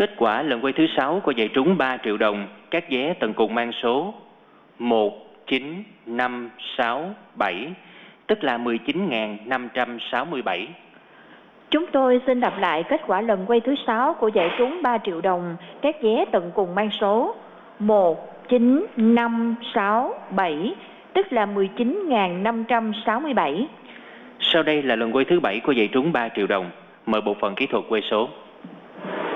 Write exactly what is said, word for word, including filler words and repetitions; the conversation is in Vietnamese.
Kết quả lần quay thứ sáu của giải trúng ba triệu đồng, các vé tận cùng mang số một chín năm sáu bảy, tức là mười chín nghìn năm trăm sáu mươi bảy. Chúng tôi xin đọc lại kết quả lần quay thứ sáu của giải trúng ba triệu đồng, các vé tận cùng mang số một chín năm sáu bảy, tức là mười chín nghìn năm trăm sáu mươi bảy. Sau đây là lần quay thứ bảy của giải trúng ba triệu đồng. Mời bộ phận kỹ thuật quay số.